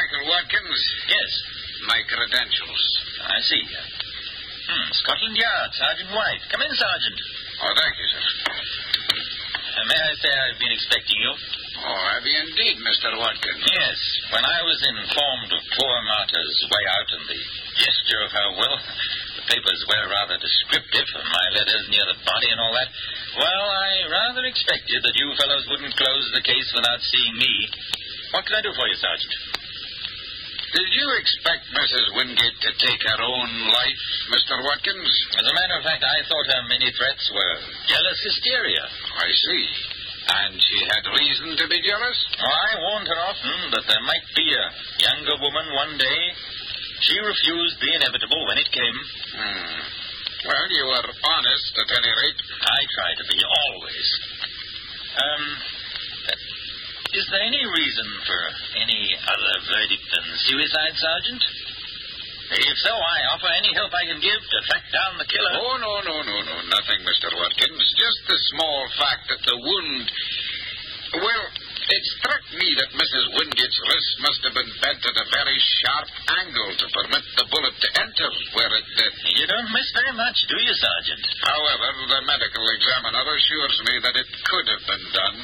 Michael Watkins. Yes. My credentials. I see. Scotland Yard, Sergeant White. Come in, Sergeant. Oh, thank you, sir. May I say I've been expecting you? Oh, have you indeed, Mr. Watkins? Yes. When I was informed of poor Marta's way out and the gesture of her will, the papers were rather descriptive of my letters near the body and all that. Well, I rather expected that you fellows wouldn't close the case without seeing me. What can I do for you, Sergeant? Did you expect Mrs. Wingate to take her own life, Mr. Watkins? As a matter of fact, I thought her many threats were jealous hysteria. I see. And she had reason to be jealous? Oh, I warned her often that there might be a younger woman one day. She refused the inevitable when it came. Well, you were honest at any rate. I try to be, always. Is there any reason for any other verdict than suicide, Sergeant? If so, I offer any help I can give to track down the killer. Oh, no. Nothing, Mr. Watkins. Just the small fact that the wound... Well, it struck me that Mrs. Wingate's wrist must have been bent at a very sharp angle to permit the bullet to enter where it did. You don't miss very much, do you, Sergeant? However, the medical examiner assures me that it could have been done.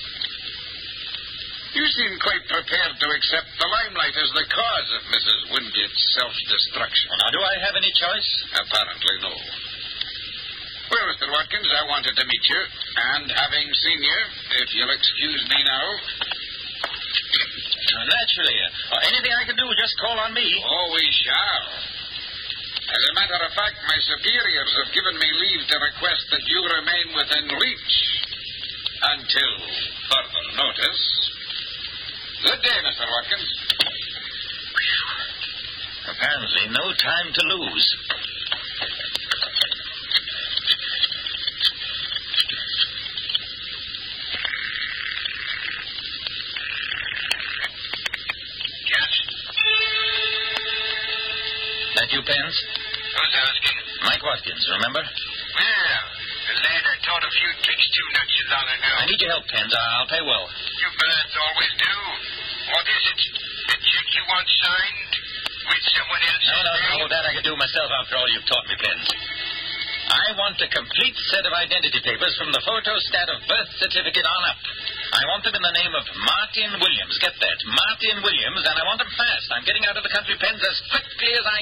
You seem quite prepared to accept the limelight as the cause of Mrs. Wingate's self-destruction. Now, do I have any choice? Apparently, no. Well, Mr. Watkins, I wanted to meet you, and having seen you, if you'll excuse me now... Naturally. Anything I can do, just call on me. Oh, we shall. As a matter of fact, my superiors have given me leave to request that you remain within reach until further notice. Good day, Mr. Watkins. Apparently, no time to lose. Yes? That you, Pence? Who's asking? Mike Watkins, remember? Well, the lad I taught a few tricks to not so long ago. I need your help, Pence. I'll pay well. You birds always do. What is it? The check you want signed with someone else's name? No. That I can do myself after all you've taught me, Pence. I want a complete set of identity papers from the photostat of birth certificate on up. I want them in the name of Martin Williams. Get that. Martin Williams, and I want them fast. I'm getting out of the country, Pence, as quickly as I